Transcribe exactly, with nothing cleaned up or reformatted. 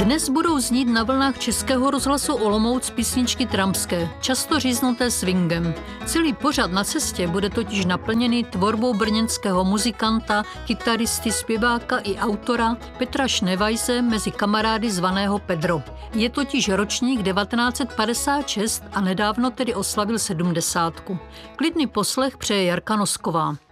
Dnes budou znít na vlnách Českého rozhlasu Olomouc písničky trampské, často říznuté swingem. Celý pořad Na cestě bude totiž naplněný tvorbou brněnského muzikanta, kytaristy, zpěváka i autora Petra Šnevajse mezi kamarády zvaného Pedro. Je totiž ročník devatenáct set padesát šest a nedávno tedy oslavil sedmdesátku. Klidný poslech přeje Jarka Nosková.